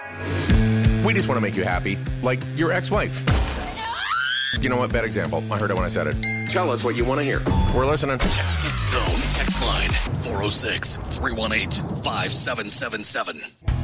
We just want to make you happy, like your ex-wife. You know what? Bad example. I heard it when I said it. Tell us what you want to hear. We're listening. Text the Zone text line 406-318-5777.